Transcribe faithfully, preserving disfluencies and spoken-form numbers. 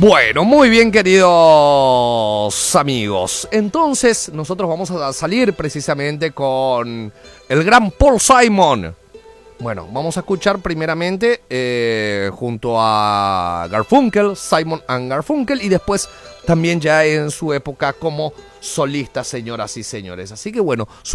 Bueno, muy bien, queridos amigos. Entonces, nosotros vamos a salir precisamente con el gran Paul Simon. Bueno, vamos a escuchar primeramente eh, junto a Garfunkel, Simon and Garfunkel, y después también ya en su época como solista, señoras y señores. Así que bueno,